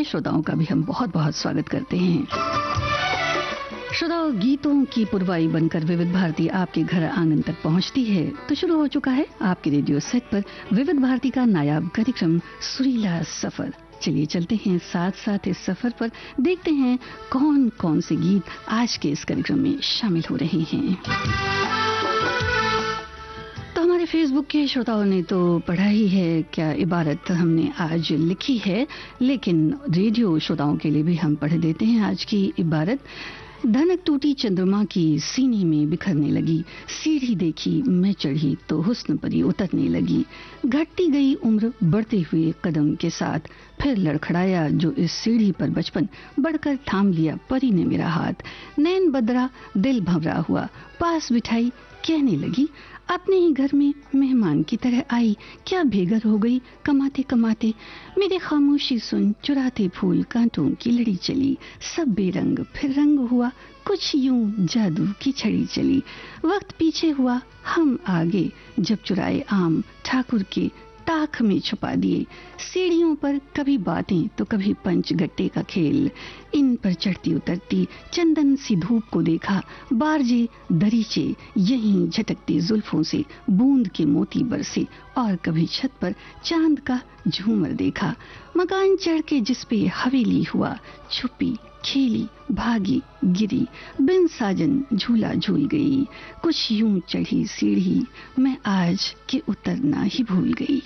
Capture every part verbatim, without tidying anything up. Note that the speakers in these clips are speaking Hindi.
श्रोताओं का भी हम बहुत बहुत स्वागत करते हैं। श्रोताओं, गीतों की पुरवाई बनकर विविध भारती आपके घर आंगन तक पहुंचती है। तो शुरू हो चुका है आपके रेडियो सेट पर विविध भारती का नायाब कार्यक्रम सुरीला सफर। चलिए चलते हैं साथ साथ इस सफर पर, देखते हैं कौन कौन से गीत आज के इस कार्यक्रम में शामिल हो रहे हैं। तो हमारे फेसबुक के श्रोताओं ने तो पढ़ा ही है क्या इबारत हमने आज लिखी है, लेकिन रेडियो श्रोताओं के लिए भी हम पढ़ देते हैं आज की इबारत। धनक टूटी चंद्रमा की सीने में बिखरने लगी, सीढ़ी देखी मैं चढ़ी तो हुस्न परी उतरने लगी। घटती गई उम्र बढ़ते हुए कदम के साथ, फिर लड़खड़ाया जो इस सीढ़ी पर बचपन, बढ़कर थाम लिया परी ने मेरा हाथ। नैन बदरा दिल भंवरा हुआ, पास बिठाई कहने लगी, अपने ही घर में मेहमान की तरह आई, क्या बेघर हो गई कमाते कमाते। मेरे खामोशी सुन चुराते फूल कांटों की लड़ी चली, सब बेरंग फिर रंग हुआ, कुछ यूं जादू की छड़ी चली। वक्त पीछे हुआ हम आगे, जब चुराए आम ठाकुर के ताक में छुपा दिए। सीढ़ियों पर कभी बातें तो कभी पंच गट्टे का खेल, इन पर चढ़ती उतरती चंदन सी धूप को देखा, बारजे दरीचे यहीं झटकती जुल्फों से बूंद के मोती बरसे, और कभी छत पर चांद का झूमर देखा। मकान चढ़ के जिस पे हवेली हुआ, छुपी खेली भागी गिरी, बिन साजन झूला झूल गई। कुछ यूं चढ़ी सीढ़ी मैं आज के उतरना ही भूल गई।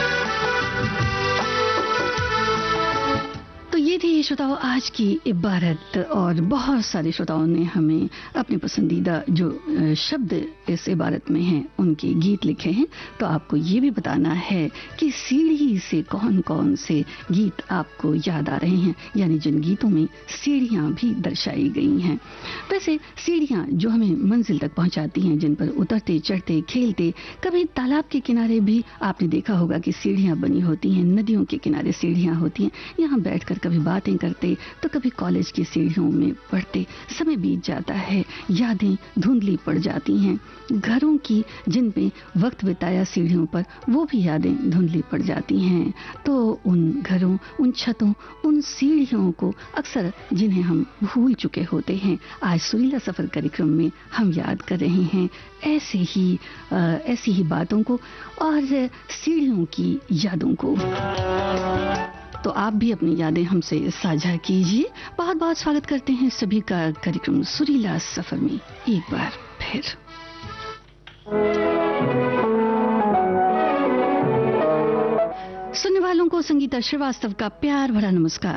तो ये थी श्रोताओं आज की इबारत, और बहुत सारे श्रोताओं ने हमें अपने पसंदीदा जो शब्द इस इबारत में हैं उनके गीत लिखे हैं। तो आपको ये भी बताना है कि सीढ़ी से कौन कौन से गीत आपको याद आ रहे हैं, यानी जिन गीतों में सीढ़ियां भी दर्शाई गई हैं। वैसे सीढ़ियां जो हमें मंजिल तक पहुंचाती हैं, जिन पर उतरते चढ़ते खेलते, कभी तालाब के किनारे भी आपने देखा होगा कि सीढ़ियां बनी होती हैं, नदियों के किनारे सीढ़ियां होती हैं, यहाँ बैठकर कभी बातें करते तो कभी कॉलेज की सीढ़ियों में पढ़ते। समय बीत जाता है, यादें धुंधली पड़ जाती हैं, घरों की जिन पे वक्त बिताया सीढ़ियों पर वो भी यादें धुंधली पड़ जाती हैं। तो उन घरों, उन छतों, उन सीढ़ियों को अक्सर जिन्हें हम भूल चुके होते हैं, आज सुरीला सफर कार्यक्रम में हम याद कर रहे हैं ऐसे ही आ, ऐसी ही बातों को और सीढ़ियों की यादों को। तो आप भी अपनी यादें हमसे साझा कीजिए। बहुत बहुत स्वागत करते हैं सभी का कार्यक्रम सुरीला सफर में एक बार फिर। सुनने वालों को संगीता श्रीवास्तव का प्यार भरा नमस्कार।